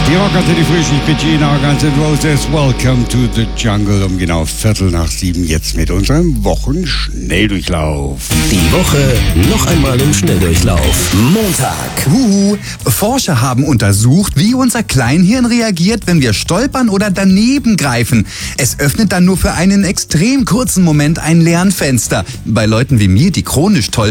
Die Rockantenne frisch, ich bin Gina, Guns N' Roses. Welcome to the Jungle. Um genau 6:15 jetzt mit unserem Wochenschnelldurchlauf. Die Woche noch einmal im Schnelldurchlauf. Montag. Forscher haben untersucht, wie unser Kleinhirn reagiert, wenn wir stolpern oder daneben greifen. Es öffnet dann nur für einen extrem kurzen Moment ein Lernfenster. Bei Leuten wie mir, die chronisch